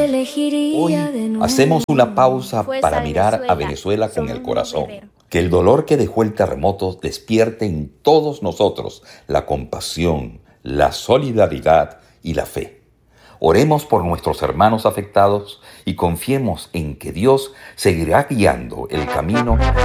Hoy hacemos una pausa para mirar a Venezuela con el corazón. Que el dolor que dejó el terremoto despierte en todos nosotros la compasión, la solidaridad y la fe. Oremos por nuestros hermanos afectados y confiemos en que Dios seguirá guiando el camino